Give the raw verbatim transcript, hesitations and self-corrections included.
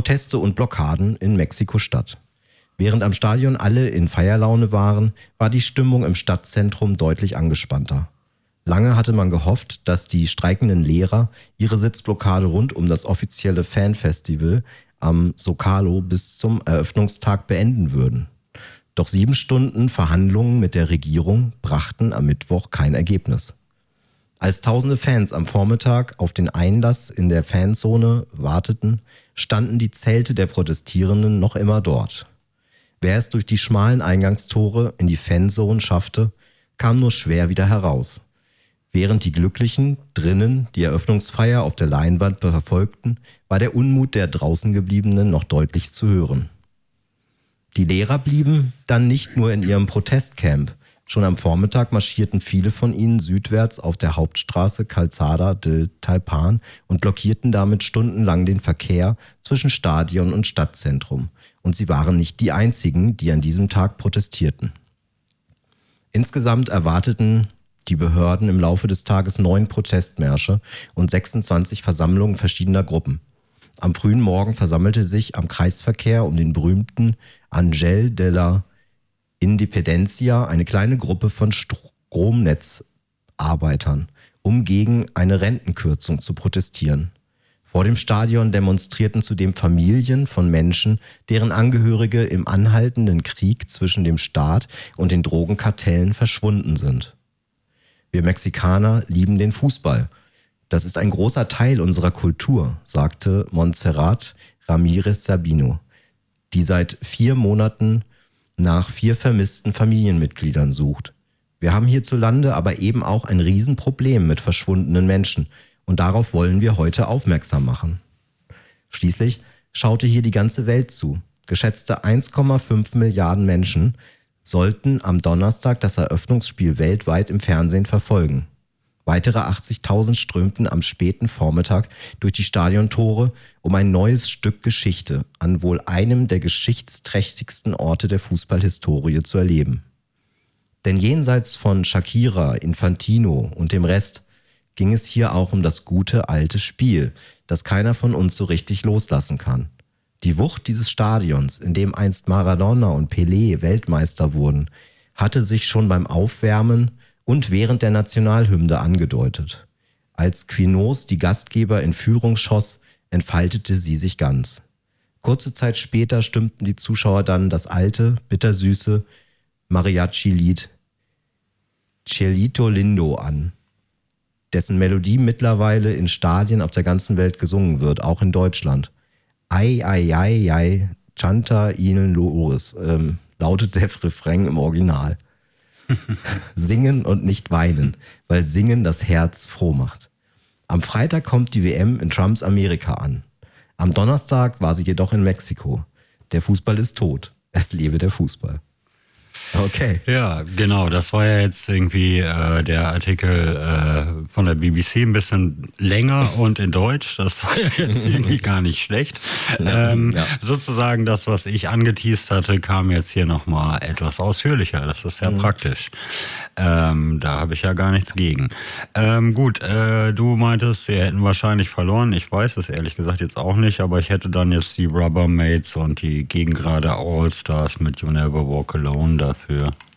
Proteste und Blockaden in Mexiko-Stadt. Während am Stadion alle in Feierlaune waren, war die Stimmung im Stadtzentrum deutlich angespannter. Lange hatte man gehofft, dass die streikenden Lehrer ihre Sitzblockade rund um das offizielle Fanfestival am Zócalo bis zum Eröffnungstag beenden würden. Doch sieben Stunden Verhandlungen mit der Regierung brachten am Mittwoch kein Ergebnis. Als tausende Fans am Vormittag auf den Einlass in der Fanzone warteten, standen die Zelte der Protestierenden noch immer dort. Wer es durch die schmalen Eingangstore in die Fanzone schaffte, kam nur schwer wieder heraus. Während die Glücklichen drinnen die Eröffnungsfeier auf der Leinwand verfolgten, war der Unmut der draußen gebliebenen noch deutlich zu hören. Die Lehrer blieben dann nicht nur in ihrem Protestcamp. Schon am Vormittag marschierten viele von ihnen südwärts auf der Hauptstraße Calzada del Talpan und blockierten damit stundenlang den Verkehr zwischen Stadion und Stadtzentrum. Und sie waren nicht die einzigen, die an diesem Tag protestierten. Insgesamt erwarteten die Behörden im Laufe des Tages neun Protestmärsche und sechsundzwanzig Versammlungen verschiedener Gruppen. Am frühen Morgen versammelte sich am Kreisverkehr um den berühmten Ángel de la Independencia eine kleine Gruppe von Stromnetzarbeitern, um gegen eine Rentenkürzung zu protestieren. Vor dem Stadion demonstrierten zudem Familien von Menschen, deren Angehörige im anhaltenden Krieg zwischen dem Staat und den Drogenkartellen verschwunden sind. Wir Mexikaner lieben den Fußball. Das ist ein großer Teil unserer Kultur, sagte Montserrat Ramírez Sabino, die seit vier Monaten nach vier vermissten Familienmitgliedern sucht. Wir haben hierzulande aber eben auch ein Riesenproblem mit verschwundenen Menschen und darauf wollen wir heute aufmerksam machen. Schließlich schaute hier die ganze Welt zu. Geschätzte eins Komma fünf Milliarden Menschen sollten am Donnerstag das Eröffnungsspiel weltweit im Fernsehen verfolgen. Weitere achtzigtausend strömten am späten Vormittag durch die Stadiontore, um ein neues Stück Geschichte an wohl einem der geschichtsträchtigsten Orte der Fußballhistorie zu erleben. Denn jenseits von Shakira, Infantino und dem Rest ging es hier auch um das gute alte Spiel, das keiner von uns so richtig loslassen kann. Die Wucht dieses Stadions, in dem einst Maradona und Pelé Weltmeister wurden, hatte sich schon beim Aufwärmen und während der Nationalhymne angedeutet. Als Quinoz die Gastgeber in Führung schoss, entfaltete sie sich ganz. Kurze Zeit später stimmten die Zuschauer dann das alte, bittersüße Mariachi-Lied Cielito Lindo an, dessen Melodie mittlerweile in Stadien auf der ganzen Welt gesungen wird, auch in Deutschland. Ai, ai, ai, ai, chanta ihnen Loris, ähm, lautet der Refrain im Original. Singen und nicht weinen, weil Singen das Herz froh macht. Am Freitag kommt die W M in Trumps Amerika an. Am Donnerstag war sie jedoch in Mexiko. Der Fußball ist tot. Es lebe der Fußball. Okay. Ja, genau. Das war ja jetzt irgendwie äh, der Artikel äh, von der B B C ein bisschen länger und in Deutsch. Das war ja jetzt irgendwie gar nicht schlecht. Ähm, ja. Sozusagen das, was ich angeteast hatte, kam jetzt hier nochmal etwas ausführlicher. Das ist ja mhm. praktisch. Ähm, da habe ich ja gar nichts gegen. Ähm, gut, äh, du meintest, sie hätten wahrscheinlich verloren. Ich weiß es ehrlich gesagt jetzt auch nicht, aber ich hätte dann jetzt die Rubbermates und die Gegengrade All-Stars mit You Never Walk Alone dafür